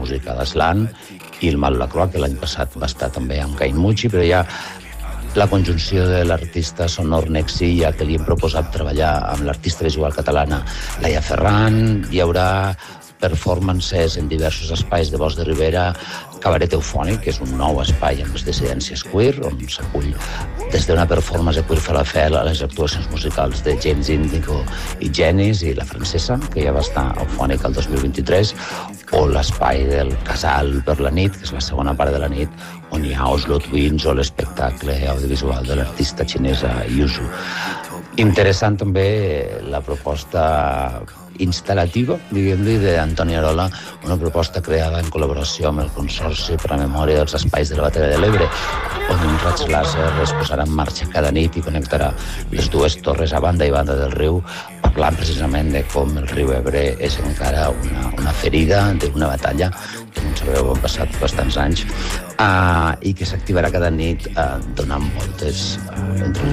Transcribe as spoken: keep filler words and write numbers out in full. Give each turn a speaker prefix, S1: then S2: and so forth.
S1: música d'Aslan, i el Mal Lacroix, que l'any passat va estar també amb Kain Mucci, però hi ha la conjunció de l'artista sonor Nexia, que li hem proposat treballar amb l'artista visual catalana Laia Ferran. Hi haurà performances en diversos espais de Bosc de Ribera, Cabaret Eufònic, que és un nou espai amb les dissidències queer, on s'acull des d'una performance de Queer Falafel a les actuacions musicals de James Indigo i Genis i la Francesa, que ja va estar a Eufònic el dos mil vint-i-tres, o l'espai del Casal per la nit, que és la segona part de la nit, on hi ha Oslo Twins o l'espectacle audiovisual de l'artista xinesa Yuzu. Interessant també la proposta instal·lativa, diguem-li, d'Antoni Arola, una proposta creada en col·laboració amb el Consorci per la Memòria dels Espais de la Batalla de l'Ebre, on un raig làser es posarà en marxa cada nit i connectarà les dues torres a banda i banda del riu, parlant precisament de com el riu Ebre és encara una, una ferida d'una batalla que no sabeu, han passat bastants anys, uh, i que s'activarà cada nit uh, donant voltes uh, entre